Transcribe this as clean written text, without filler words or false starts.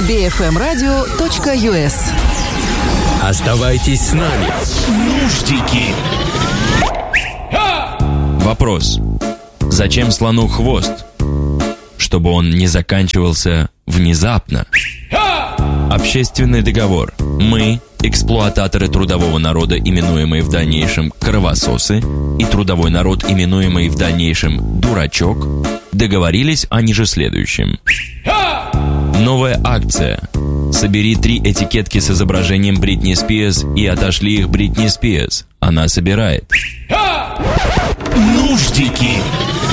bfmradio.us. Оставайтесь с нами. Нуждики. Вопрос. Зачем слону хвост? Чтобы он не заканчивался внезапно. Общественный договор. Мы, эксплуататоры трудового народа, именуемые в дальнейшем кровососы, и трудовой народ, именуемый в дальнейшем дурачок, договорились о ниже следующем. Новая акция. Собери 3 этикетки с изображением Бритни Спирс и отошли их Бритни Спирс. Она собирает. Нуждики.